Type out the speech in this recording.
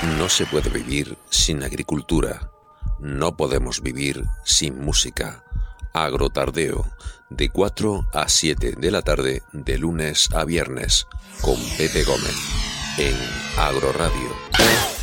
No se puede vivir sin agricultura. No podemos vivir sin música. Agrotardeo, de 4 a 7 de la tarde, de lunes a viernes, con Pepe Gómez, en Agroradio.